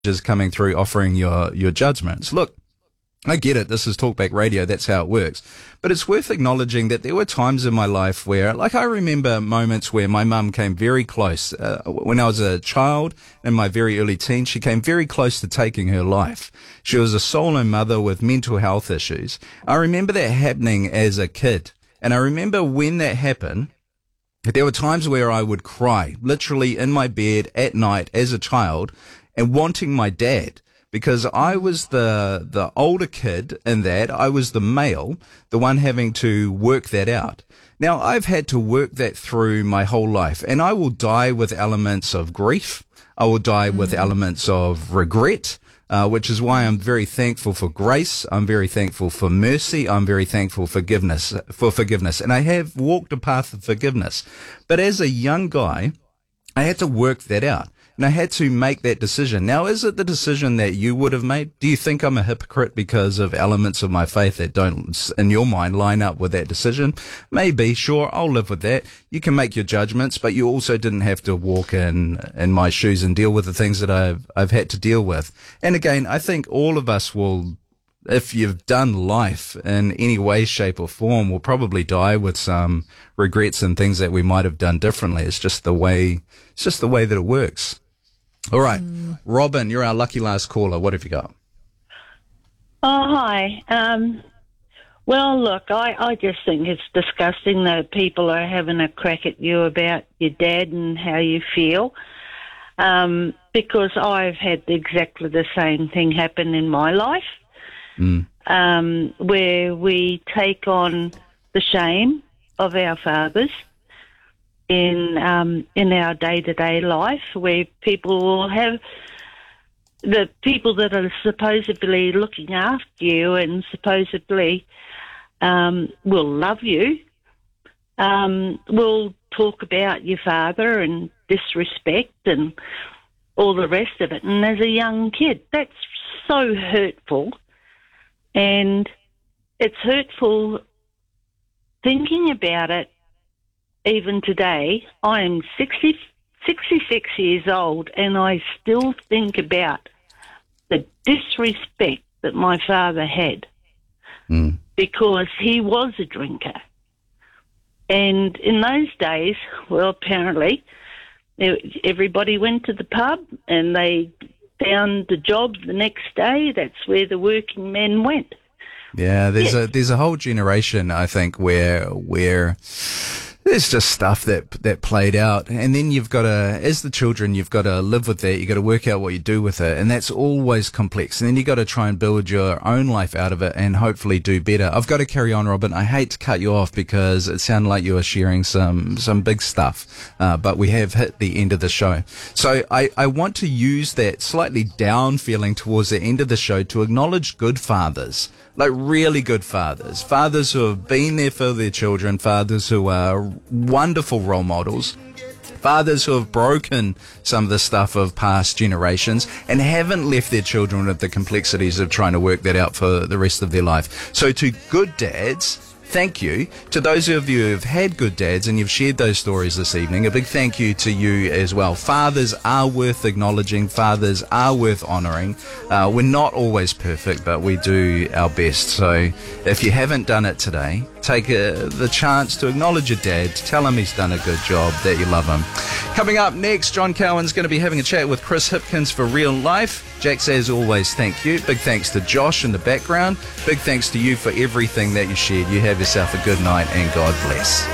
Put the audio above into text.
messages coming through offering your judgments. Look, I get it. This is Talkback Radio. That's how it works. But it's worth acknowledging that there were times in my life where, like, I remember moments where my mum came very close. When I was a child, in my very early teens, she came very close to taking her life. She was a solo mother with mental health issues. I remember that happening as a kid. And I remember when that happened, there were times where I would cry, literally in my bed at night as a child, and wanting my dad. Because I was the older kid in that. I was the male, the one having to work that out. Now, I've had to work that through my whole life, and I will die with elements of grief. I will die with elements of regret, which is why I'm very thankful for grace. I'm very thankful for mercy. I'm very thankful for forgiveness. And I have walked a path of forgiveness. But as a young guy, I had to work that out. And I had to make that decision. Now, is it the decision that you would have made? Do you think I'm a hypocrite because of elements of my faith that don't, in your mind, line up with that decision? Maybe, sure, I'll live with that. You can make your judgments, but you also didn't have to walk in my shoes and deal with the things that I've had to deal with. And again, I think all of us will, if you've done life in any way, shape or form, will probably die with some regrets and things that we might have done differently. It's just the way that it works. All right. Robin, you're our lucky last caller. What have you got? Oh, hi. Well, look, I just think it's disgusting that people are having a crack at you about your dad and how you feel, because I've had exactly the same thing happen in my life, where we take on the shame of our fathers in our day-to-day life, where people will have the people that are supposedly looking after you and supposedly will love you, will talk about your father and disrespect and all the rest of it. And as a young kid, that's so hurtful. And it's hurtful thinking about it. Even today, I am 66 years old, and I still think about the disrespect that my father had because he was a drinker. And in those days, well, apparently, everybody went to the pub and they found the job the next day. That's where the working men went. Yeah, there's a whole generation, I think, where there's just stuff that played out, and then you've got to, as the children, you've got to live with that. You've got to work out what you do with it, and that's always complex. And then you've got to try and build your own life out of it and hopefully do better. I've got to carry on, Robin. I hate to cut you off because it sounded like you were sharing some big stuff, but we have hit the end of the show. So I want to use that slightly down feeling towards the end of the show to acknowledge good fathers. Like really good fathers who have been there for their children, fathers who are wonderful role models, fathers who have broken some of the stuff of past generations and haven't left their children with the complexities of trying to work that out for the rest of their life. So to good dads, thank you. To those of you who have had good dads and you've shared those stories this evening, a big thank you to you as well. Fathers are worth acknowledging. Fathers are worth honouring. We're not always perfect, but we do our best. So if you haven't done it today, take the chance to acknowledge your dad. Tell him he's done a good job, that you love him. Coming up next, John Cowan's going to be having a chat with Chris Hipkins for Real Life. Jax, as always, thank you. Big thanks to Josh in the background. Big thanks to you for everything that you shared. You have yourself a good night and God bless.